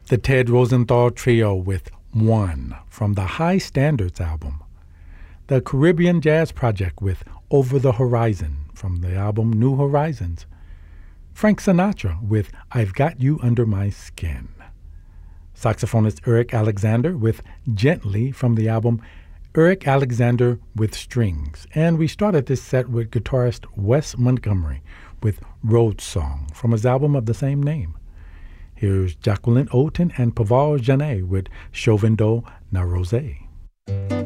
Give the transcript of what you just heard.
The Ted Rosenthal Trio with One from the High Standards album. The Caribbean Jazz Project with Over the Horizon from the album New Horizons. Frank Sinatra with I've Got You Under My Skin. Saxophonist Eric Alexander with Gently from the album Eric Alexander with Strings. And we started this set with guitarist Wes Montgomery with Road Song from his album of the same name. Here's Jacqueline Oaten and Paval Janet with Chauvin d'eau na Rosée.